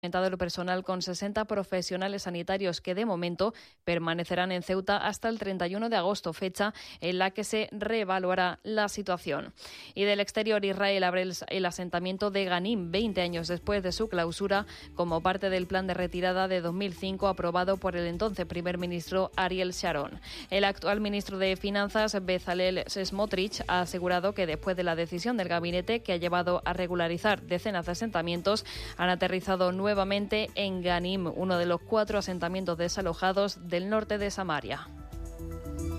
El personal con 60 profesionales sanitarios que de momento permanecerán en Ceuta hasta el 31 de agosto, fecha en la que se reevaluará la situación. Y del exterior, Israel abre el asentamiento de Ganim 20 años después de su clausura como parte del plan de retirada de 2005 aprobado por el entonces primer ministro Ariel Sharon. El actual ministro de Finanzas, Bezalel Smotrich, ha asegurado que después de la decisión del gabinete que ha llevado a regularizar decenas de asentamientos, han aterrizado nuevamente en Ganim, uno de los 4 asentamientos desalojados del norte de Samaria.